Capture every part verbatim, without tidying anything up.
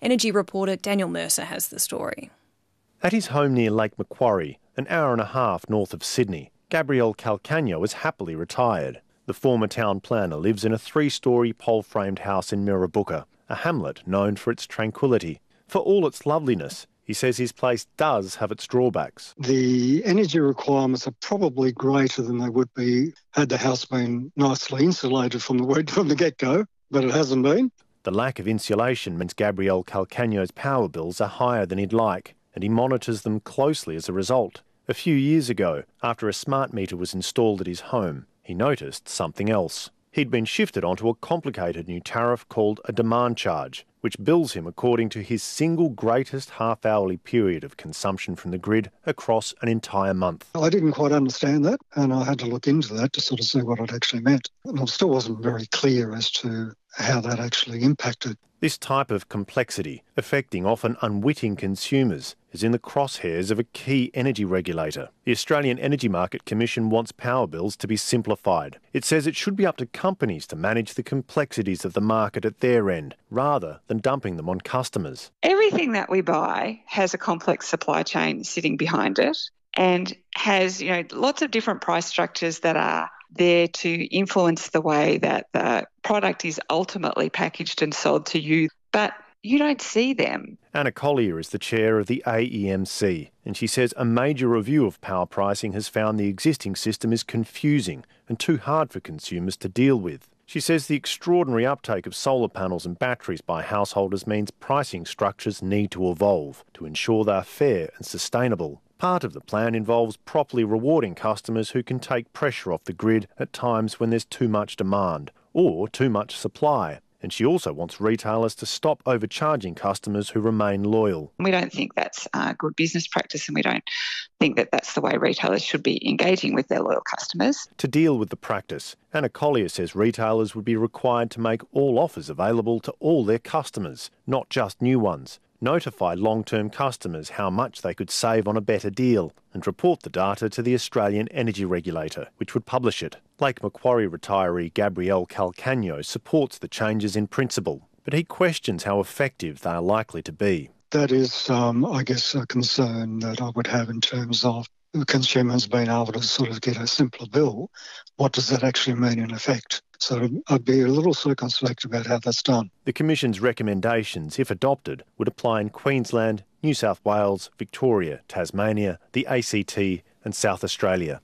Energy reporter Daniel Mercer has the story. At his home near Lake Macquarie, an hour and a half north of Sydney, Gabriel Calcagno is happily retired. The former town planner lives in a three-storey pole-framed house in Mirrabooka, a hamlet known for its tranquility. For all its loveliness, he says his place does have its drawbacks. The energy requirements are probably greater than they would be had the house been nicely insulated from the from the get-go, but it hasn't been. The lack of insulation means Gabriel Calcagno's power bills are higher than he'd like, and he monitors them closely as a result. A few years ago, after a smart meter was installed at his home, he noticed something else. He'd been shifted onto a complicated new tariff called a demand charge, which bills him according to his single greatest half-hourly period of consumption from the grid across an entire month. I didn't quite understand that, and I had to look into that to sort of see what it actually meant. And I still wasn't very clear as to how that actually impacted. This type of complexity, affecting often unwitting consumers, is in the crosshairs of a key energy regulator. The Australian Energy Market Commission wants power bills to be simplified. It says it should be up to companies to manage the complexities of the market at their end, rather than dumping them on customers. Everything that we buy has a complex supply chain sitting behind it and has, you know, lots of different price structures that are there to influence the way that the product is ultimately packaged and sold to you, but you don't see them. Anna Collier is the chair of the A E M C, and she says a major review of power pricing has found the existing system is confusing and too hard for consumers to deal with. She says the extraordinary uptake of solar panels and batteries by householders means pricing structures need to evolve to ensure they are fair and sustainable. Part of the plan involves properly rewarding customers who can take pressure off the grid at times when there's too much demand or too much supply. And she also wants retailers to stop overcharging customers who remain loyal. We don't think that's uh, good business practice, and we don't think that that's the way retailers should be engaging with their loyal customers. To deal with the practice, Anna Collier says retailers would be required to make all offers available to all their customers, not just new ones. Notify long-term customers how much they could save on a better deal and report the data to the Australian Energy Regulator, which would publish it. Lake Macquarie retiree Gabriel Calcagno supports the changes in principle, but he questions how effective they are likely to be. That is, um, I guess, a concern that I would have in terms of consumers being able to sort of get a simpler bill. What does that actually mean in effect? So I'd be a little circumspect about how that's done. The Commission's recommendations, if adopted, would apply in Queensland, New South Wales, Victoria, Tasmania, the A C T and South Australia.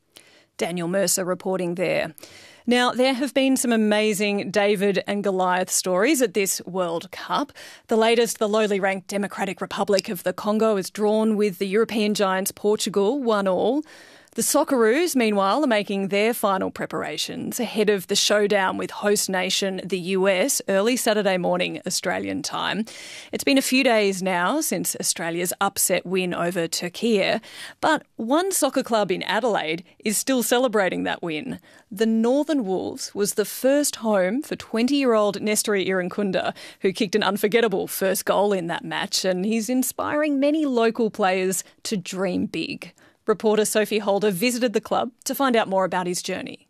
Daniel Mercer reporting there. Now, there have been some amazing David and Goliath stories at this World Cup. The latest, the lowly ranked Democratic Republic of the Congo is drawn with the European giants Portugal, one all. The Socceroos, meanwhile, are making their final preparations ahead of the showdown with host nation, the U S, early Saturday morning Australian time. It's been a few days now since Australia's upset win over Turkey, but one soccer club in Adelaide is still celebrating that win. The Northern Wolves was the first home for twenty-year-old Nestori Irankunda, who kicked an unforgettable first goal in that match, and he's inspiring many local players to dream big. Reporter Sophie Holder visited the club to find out more about his journey.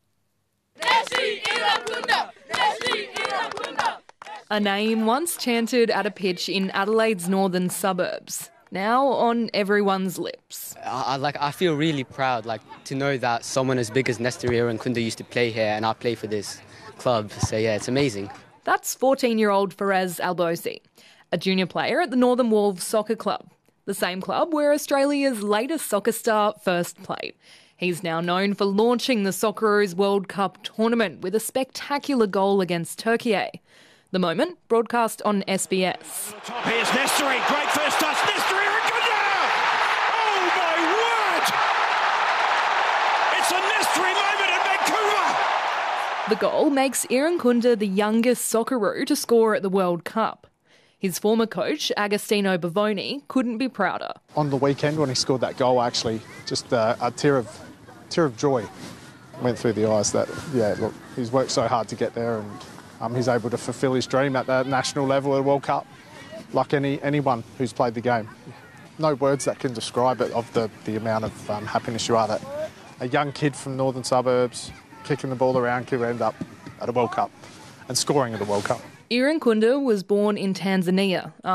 A name once chanted at a pitch in Adelaide's northern suburbs, now on everyone's lips. I, like, I feel really proud like, to know that someone as big as Nestori Irankunda used to play here, and I play for this club. So, yeah, it's amazing. That's fourteen-year-old Faraz Albosi, a junior player at the Northern Wolves Soccer Club, the same club where Australia's latest soccer star first played. He's now known for launching the Socceroos World Cup tournament with a spectacular goal against Turkey. The moment broadcast on S B S. Top here's Nestori, great first touch, Nestori Irankunda! Oh my word! It's a Nestori moment in Vancouver! The goal makes Irankunda the youngest Socceroo to score at the World Cup. His former coach, Agostino Bavoni, couldn't be prouder. On the weekend when he scored that goal, actually, just uh, a tear of tear of joy went through the eyes that, yeah, look, he's worked so hard to get there, and um, he's able to fulfil his dream at the national level at the World Cup, like any anyone who's played the game. No words that can describe it, of the, the amount of um, happiness you are that a young kid from northern suburbs kicking the ball around could end up at a World Cup and scoring at a World Cup. Irankunda was born in Tanzania